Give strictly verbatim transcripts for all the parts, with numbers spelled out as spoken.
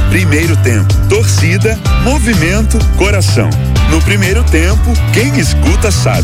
Primeiro tempo, torcida, movimento, coração. No primeiro tempo, quem escuta sabe.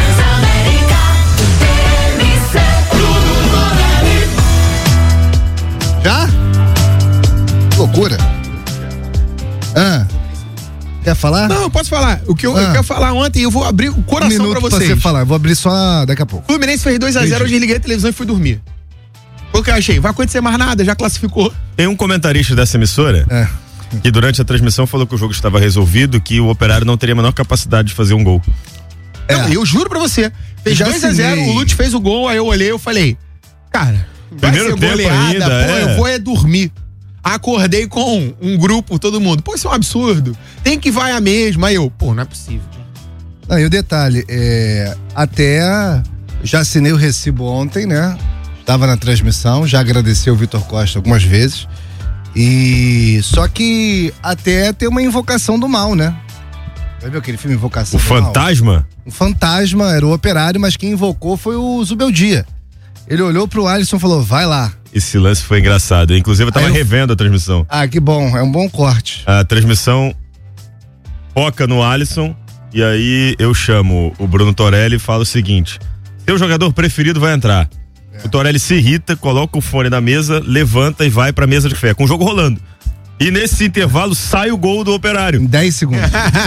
Já? Loucura. Ah. Quer falar? Não, eu posso falar. O que eu, ah. eu quero falar ontem, eu vou abrir o coração um pra vocês. Pra você falar, eu vou abrir só daqui a pouco. O Fluminense fez dois a zero, eu desliguei a televisão e fui dormir. O que eu achei? Vai acontecer mais nada, já classificou. Tem um comentarista dessa emissora é. que durante a transmissão falou que o jogo estava resolvido, que o Operário não teria a menor capacidade de fazer um gol. É. Não, eu juro pra você. Fez dois a zero, o Lute fez o gol, aí eu olhei, eu falei, cara, vai primeiro ser tempo goleada, ainda, pô, é. eu vou é dormir. Acordei com um grupo, todo mundo, pô, isso é um absurdo. Tem que vai a mesma. Aí eu, pô, não é possível. Não, e o detalhe, é, até já assinei o recibo ontem, né? Estava na transmissão, já agradeci o Vitor Costa algumas vezes. E só que até tem uma invocação do mal, né? Vai ver aquele filme Invocação o do Fantasma? Mal? O Fantasma era o Operário, mas quem invocou foi o Zubeldia. Ele olhou pro Alisson e falou, vai lá. Esse lance foi engraçado. Inclusive eu tava eu... revendo a transmissão. Ah, que bom, é um bom corte. A transmissão foca no Alisson e aí eu chamo o Bruno Torelli e falo o seguinte: seu jogador preferido vai entrar. É. O Torelli se irrita, coloca o fone na mesa, levanta e vai pra mesa de café, com o jogo rolando. E nesse intervalo sai o gol do Operário. Em dez segundos.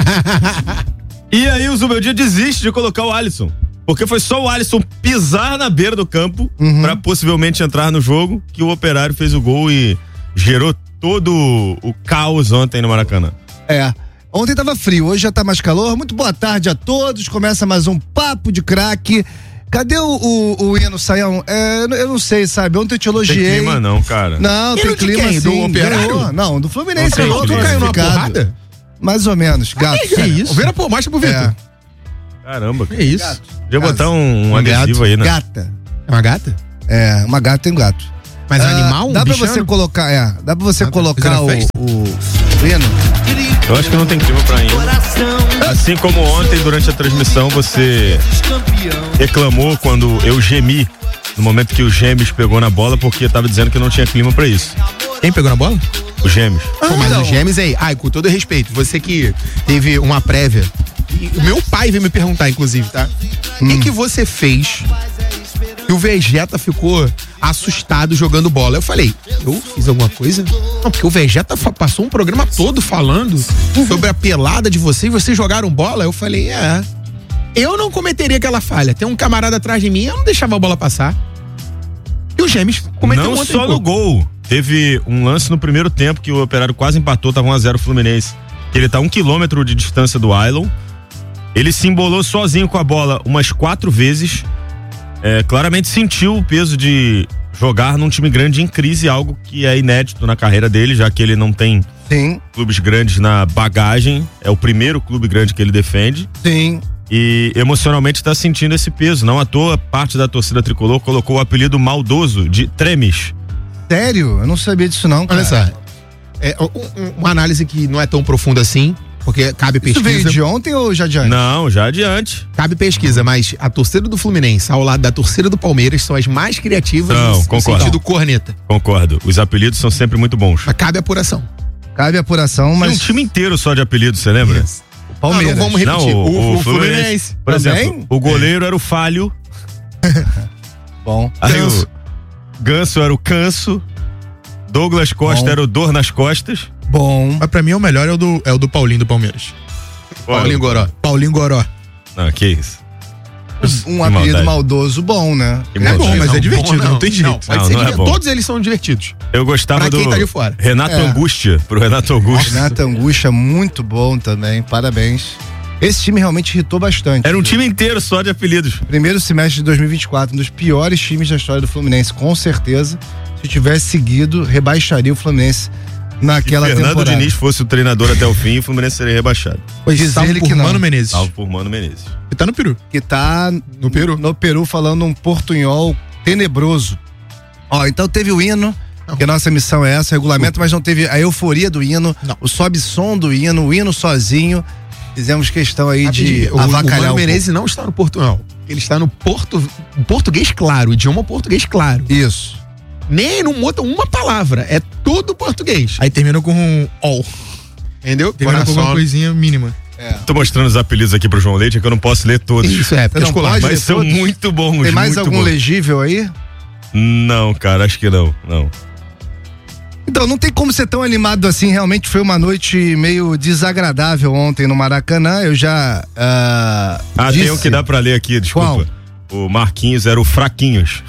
E aí o Zubeldia desiste de colocar o Alisson. Porque foi só o Alisson pisar na beira do campo uhum. pra possivelmente entrar no jogo que o Operário fez o gol e gerou todo o caos ontem no Maracanã. É. Ontem tava frio, hoje já tá mais calor. Muito boa tarde a todos. Começa mais um Papo de Craque. Cadê o, o, o hino, Saião? É, eu não sei, sabe? Ontem eu te elogiei. Tem clima não, cara. Não, hino tem clima quem? sim. Do Operário? Não, do Fluminense. Não, outro caiu numa porrada? Mais ou menos, gato. Que é isso? Vira pô, mostra pro Vitor. É. Caramba, cara. Que isso? Gato. Podia botar um, um adesivo gato. aí, né? Gata. É uma gata? É, uma gata tem um gato. Mas é um ah, animal? Um dá pra bichano? você colocar, é, dá pra você ah, colocar o, o, o hino? Eu acho que não tem clima pra hino. Assim como ontem, durante a transmissão, você reclamou quando eu gemi, no momento que o Gêmeos pegou na bola, porque tava dizendo que não tinha clima pra isso. Quem pegou na bola? O Gêmeos. Ah, Pô, mas o Gêmeos aí, ai, com todo respeito, você que teve uma prévia, e o meu pai veio me perguntar, inclusive, tá? O hum. que que você fez que o Vegeta ficou assustado jogando bola? Eu falei, eu fiz alguma coisa? Não, porque o Vegeta passou um programa todo falando sobre a pelada de vocês, vocês jogaram bola? Eu falei, é, eu não cometeria aquela falha. Tem um camarada atrás de mim, eu não deixava a bola passar. E o Gêmeos cometeu Não um só no gol. Teve um lance no primeiro tempo que o Operário quase empatou, tava um a zero Fluminense. Que ele tá a um quilômetro de distância do Ailon. Ele se embolou sozinho com a bola umas quatro vezes. É, claramente sentiu o peso de jogar num time grande em crise, algo que é inédito na carreira dele, já que ele não tem Sim. clubes grandes na bagagem. É o primeiro clube grande que ele defende. Sim. E emocionalmente está sentindo esse peso. Não à toa, parte da torcida tricolor colocou o apelido maldoso de Tremes. Sério? Eu não sabia disso não, cara. Olha só, é, um, uma análise que não é tão profunda assim, porque cabe pesquisa. Isso veio de ontem ou já adiante? Não, já adiante. Cabe pesquisa, mas a torcida do Fluminense ao lado da torcida do Palmeiras são as mais criativas não, no, concordo. no sentido corneta. Concordo. Os apelidos são sempre muito bons. Mas cabe apuração. Cabe apuração, mas... Tem um time inteiro só de apelidos, você lembra? Yes. O Palmeiras. Não, não vamos repetir. Não, o, o, o, o Fluminense, Fluminense. por Também? exemplo, o goleiro era o Falho. Bom. Aí Ganso. o Ganso era o Canso. Douglas Costa Bom. era o Dor nas Costas. Bom. Mas pra mim o melhor é o do, é o do Paulinho do Palmeiras. Olha, Paulinho Goró. Paulinho Goró. Não, que isso. Um Que apelido maldade. maldoso bom, né? Que É maldade. bom, mas Não, é divertido, bom não, não. tem jeito. Não, Pode não, ser não é diver- bom. Todos eles são divertidos. Eu gostava Pra do quem tá de fora. Renato É. Angústia, pro Renato Angústia. Renato Angústia, muito bom também, parabéns. Esse time realmente irritou bastante. Era um time inteiro só de apelidos. Primeiro semestre de dois mil e vinte e quatro, um dos piores times da história do Fluminense, com certeza. Se tivesse seguido, rebaixaria o Fluminense naquela Se Fernando temporada. Diniz fosse o treinador até o fim, o Fluminense seria rebaixado. Pois Diz salvo ele por que não. Mano Menezes. Salvo por Mano Menezes. E tá no Peru. Que tá No Peru. no Peru falando um portunhol tenebroso. Ó, então teve o hino, Não. que a nossa missão é essa, regulamento, mas não teve a euforia do hino, Não. o sobe-som do hino, o hino sozinho. Fizemos questão aí de o, o avacalhar Mano um Menezes não está no Portunhol. Ele está no porto, português claro, idioma português claro. pouco. Isso. Nem não muda uma palavra. É tudo português. Aí termina com um all. Entendeu? Termina com alguma coisinha mínima. É. Tô mostrando os apelidos aqui pro João Leite, que eu não posso ler todos. Isso é, porque Não escolar. pode? Mas são todos? muito bons. Tem mais muito algum bons. legível aí? Não, cara, acho que não. Não. Então, não tem como ser tão animado assim. Realmente foi uma noite meio desagradável ontem no Maracanã. Eu já. Ah, Ah, disse... tem um que dá pra ler aqui, desculpa. O Marquinhos era o Fraquinhos.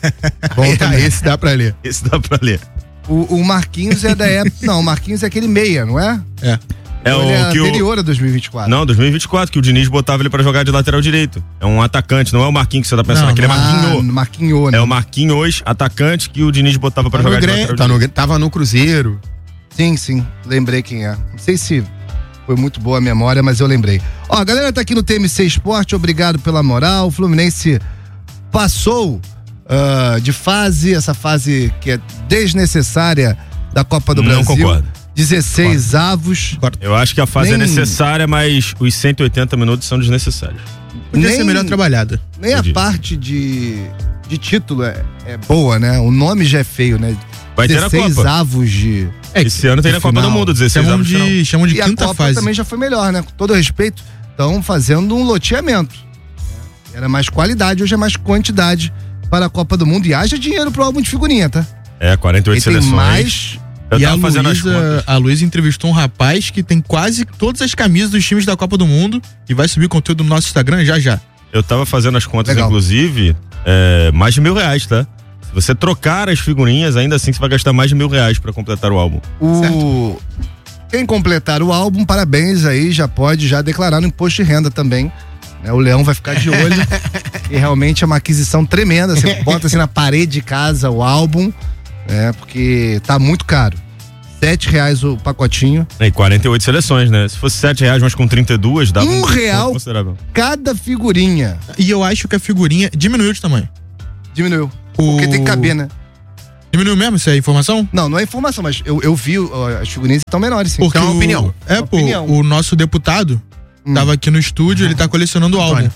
Bom também. Esse dá pra ler. Esse dá pra ler. O, o Marquinhos é da época. Não, o Marquinhos é aquele meia, não é? É. É Ele o é que o. anterior a dois mil e vinte e quatro. Não, dois mil e vinte e quatro, que o Diniz botava ele pra jogar de lateral direito. É um atacante, não é o Marquinhos que você tá pensando, Não, aquele é Ah, Marquinhos. Marquinhos, né? É o Marquinhos, atacante, que o Diniz botava pra Tá no jogar de Grêmio, lateral tá direito. no, tava no Cruzeiro. Sim, sim. Lembrei quem é. Não sei se foi muito boa a memória, mas eu lembrei. Ó, a galera tá aqui no T M C Esporte, obrigado pela moral. O Fluminense passou ah, de fase, essa fase que é desnecessária da Copa do Não Brasil. concordo. dezesseis avos. Eu acho que a fase Nem- é necessária, mas os cento e oitenta minutos são desnecessários. Podia Nem- ser melhor trabalhada. Nem a Entendi. parte de, de título é, é boa, né? O nome já é feio, né? Vai ter na dezesseis Copa. avos de. É, Esse ano tem de na Copa final. do Mundo, dezesseis Chamam avos de final. de, chamam de E a quinta Copa fase. também já foi melhor, né? Com todo respeito, estão fazendo um loteamento. Era mais qualidade, hoje é mais quantidade para a Copa do Mundo. E haja dinheiro pro álbum de figurinha, tá? É, quarenta e oito E tem seleções. mais. Eu E a tava fazendo as Luísa, contas. a Luísa entrevistou um rapaz que tem quase todas as camisas dos times da Copa do Mundo e vai subir conteúdo no nosso Instagram já já. Eu tava fazendo as contas, Legal. inclusive, é, mais de mil reais, tá? Se você trocar as figurinhas, ainda assim você vai gastar mais de mil reais pra completar o álbum. O... Quem completar o álbum, parabéns aí, já pode já declarar no imposto de renda também. Né? O Leão vai ficar de olho. E realmente é uma aquisição tremenda. Você bota assim na parede de casa o álbum, né? Porque tá muito caro. Sete reais o pacotinho. E quarenta e oito seleções, né? Se fosse sete reais, mas com trinta e dois, dava Um um real. considerável. Cada figurinha E eu acho que a figurinha diminuiu de tamanho. diminuiu. O- Porque tem que caber, né? Diminuiu mesmo, isso é informação? Não, não é informação, mas eu, eu vi ó, as figurinhas estão menores, sim. Porque é uma o- opinião. É, Uma pô, opinião. o nosso deputado Hum. tava aqui no estúdio, ele tá colecionando o álbum. Antônio.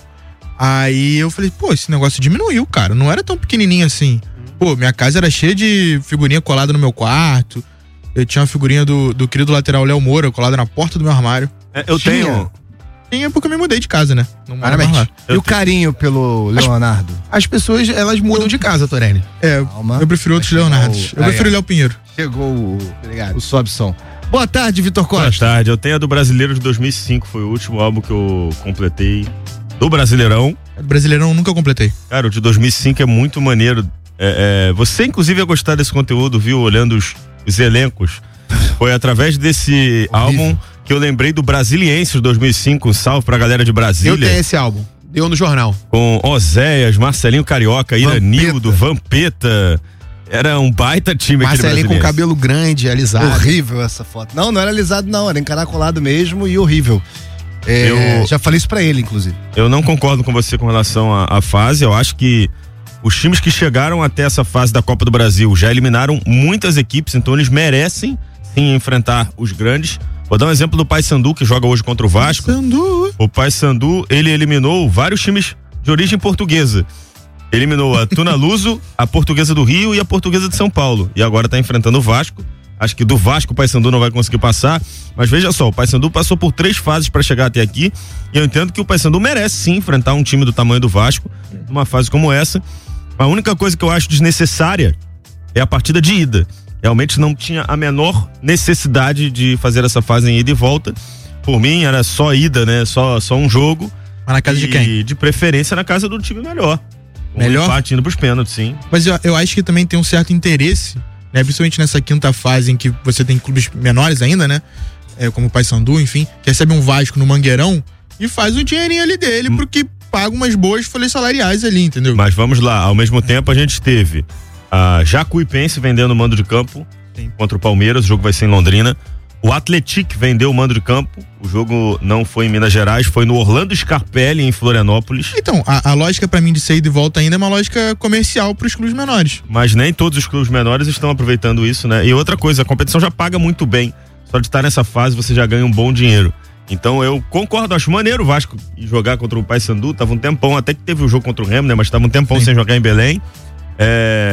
Aí eu falei, pô, esse negócio diminuiu, cara. Não era tão pequenininho assim. Pô, minha casa era cheia de figurinha colada no meu quarto. Eu tinha uma figurinha do, do querido lateral Léo Moura colada na porta do meu armário. É, eu Tinha. tenho. Tinha porque eu me mudei de casa, né? Não moro Parabéns. mais lá. E o carinho pelo Leonardo? As pessoas, elas mudam de casa, Torelli. É, Calma. eu prefiro outros Vai chegar Leonardos. o- Eu Aí, prefiro ó. o Léo Pinheiro. Chegou o, Obrigado. o sobe som. Boa tarde, Vitor Boa Costa. tarde. Eu tenho a do Brasileiro de dois mil e cinco, foi o último álbum que eu completei. Do Brasileirão. Brasileirão eu nunca completei. Cara, o de dois mil e cinco é muito maneiro. É, é, você, inclusive, ia gostar desse conteúdo, viu? Olhando os, os elencos. Foi através desse álbum que eu lembrei do Brasiliense de dois mil e cinco. Um salve pra galera de Eu Brasília. tenho esse álbum. Deu no jornal. Com Oséias, Marcelinho Carioca, Iranildo, Vampeta. Era um baita time aquele Marcelinho com Brasiliense. cabelo grande, alisado. Horrível essa foto. Não, não era alisado, não. Era encaracolado mesmo e horrível. É, Eu- Já falei isso pra ele, inclusive. Eu não concordo com você com relação à, à fase. Eu acho que os times que chegaram até essa fase da Copa do Brasil já eliminaram muitas equipes, então eles merecem sim enfrentar os grandes. Vou dar um exemplo do Paysandu, que joga hoje contra o Vasco. Sandu. O Paysandu, ele eliminou vários times de origem portuguesa. Eliminou a Tunaluso, a Portuguesa do Rio e a Portuguesa de São Paulo. E agora tá enfrentando o Vasco. Acho que do Vasco o Paysandu não vai conseguir passar. Mas veja só, o Paysandu passou por três fases para chegar até aqui. E eu entendo que o Paysandu merece sim enfrentar um time do tamanho do Vasco numa fase como essa. A única coisa que eu acho desnecessária é a partida de ida. Realmente não tinha a menor necessidade de fazer essa fase em ida e volta. Por mim era só ida, né? Só, só um jogo. Mas na casa de E quem? de preferência na casa do time melhor. Com Melhor? Um empate indo pros pênaltis, sim. Mas eu, eu acho que também tem um certo interesse, né? Principalmente nessa quinta fase em que você tem clubes menores ainda, né? É, como o Paysandu, enfim, que recebe um Vasco no Mangueirão e faz um dinheirinho ali dele, Hum. porque paga umas boas folhas salariais ali, entendeu? Mas vamos lá, ao mesmo tempo a gente teve a Jacuipense vendendo o mando de campo Sim. contra o Palmeiras, o jogo vai ser em Londrina. O Atlético vendeu o mando de campo, o jogo não foi em Minas Gerais, foi no Orlando Scarpelli, em Florianópolis. Então, a, a lógica pra mim de sair de volta ainda é uma lógica comercial pros clubes menores. Mas nem todos os clubes menores estão aproveitando isso, né? E outra coisa, a competição já paga muito bem. Só de estar nessa fase você já ganha um bom dinheiro. Então eu concordo, acho maneiro o Vasco ir jogar contra o Paysandu. Tava um tempão, até que teve o jogo contra o Remo, né? Mas tava um tempão Sim. sem jogar em Belém. É,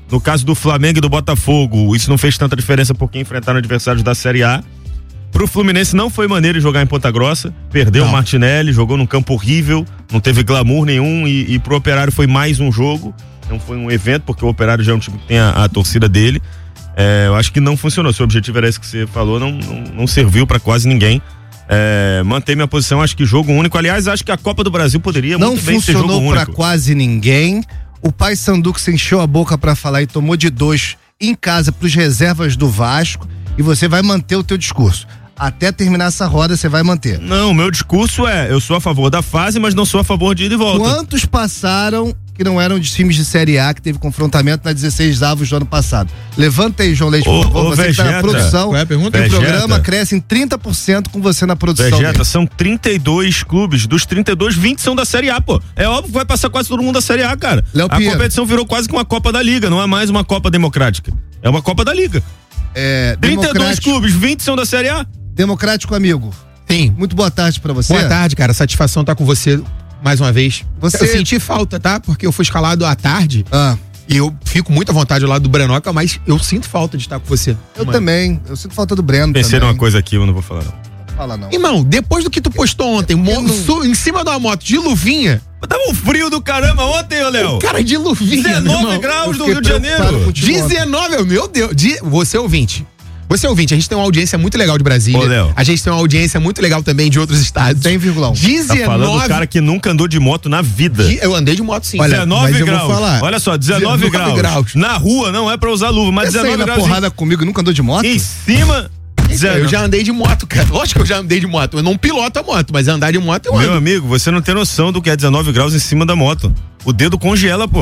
No caso do Flamengo e do Botafogo, isso não fez tanta diferença porque enfrentaram adversários da Série A. Pro Fluminense não foi maneiro jogar em Ponta Grossa, perdeu Não. o Martinelli, jogou num campo horrível, não teve glamour nenhum e, e pro Operário foi mais um jogo, não foi um evento, porque o Operário já é um time que tem a, a torcida dele. É, eu acho que não funcionou, seu objetivo era esse que você falou, não, não, não serviu pra quase ninguém. É, mantém minha posição, acho que jogo único, aliás, acho que a Copa do Brasil poderia Não muito bem ser jogo funcionou único. pra quase ninguém. O Paysandu que se encheu a boca pra falar e tomou de dois em casa pros reservas do Vasco, e você vai manter o teu discurso. Até terminar essa roda, você vai manter. Não, o meu discurso é, eu sou a favor da fase, mas não sou a favor de ida e volta. Quantos passaram que não eram de times de Série A, que teve confrontamento na dezesseis avos do ano passado? Levanta aí, João Leite, Ô, por favor, ô, você que tá na Vegeta. produção. Qual é a pergunta? O Vegeta. programa cresce em trinta por cento com você na produção. Vegeta, dele. são trinta e dois clubes, dos trinta e dois, vinte são da Série A, pô. É óbvio que vai passar quase todo mundo da Série A, cara. Léo A Pinheiro. competição virou quase que uma Copa da Liga, não é mais uma Copa democrática. É uma Copa da Liga. É, trinta e dois democrático, clubes, vinte são da Série A. democrático amigo. Sim. Muito boa tarde pra você. Boa tarde, cara. Satisfação estar com você mais uma vez. Você- Eu senti falta, tá? Porque eu fui escalado à tarde Ah, e eu fico muito à vontade ao lado do Brenoca, mas eu sinto falta de estar com você. eu Mano. também. Eu sinto falta do Breno Pensei também. numa coisa aqui, eu não vou falar não. Fala não. Irmão, depois do que tu postou ontem, mo- não- su- em cima de uma moto de luvinha, Tava um frio do caramba ontem, ô Léo. cara de luvinha, meu dezenove irmão. graus do fiquei Rio de preocupado Janeiro. contigo. dezenove, meu Deus. De, você ouvinte. Você ouvinte, a gente tem uma audiência muito legal de Brasília. Ô, Léo. A gente tem uma audiência muito legal também de outros estados. cem vírgula um. Tá dezenove. falando do cara que nunca andou de moto na vida. de- Eu andei de moto sim. Olha, dezenove mas eu vou graus. falar. Olha só, dezenove, 19 graus. graus. Na rua não é pra usar luva, mas Essa aí dezenove na graus. porrada comigo nunca andou de moto? Em, em cima. Eu já andei de moto, cara. Lógico que eu já andei de moto. Eu não piloto a moto, mas andar de moto eu ando. Meu amigo, você não tem noção do que é dezenove graus em cima da moto. O dedo congela, pô.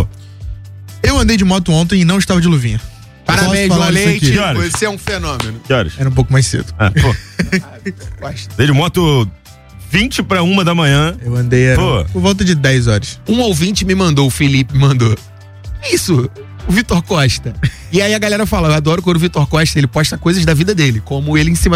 Eu andei de moto ontem e não estava de luvinha. Parabéns, Posso falar João isso Leite. aqui? Que horas? Você é um fenômeno. Que horas? Era um pouco mais cedo. Ah, pô. Gosto. Dei de moto vinte pra uma da manhã. Eu andei era Pô. por volta de dez horas. Um ouvinte me mandou, o Felipe mandou. Isso, o Vitor Costa. E aí a galera fala, eu adoro quando o Vitor Costa, ele posta coisas da vida dele, como ele em cima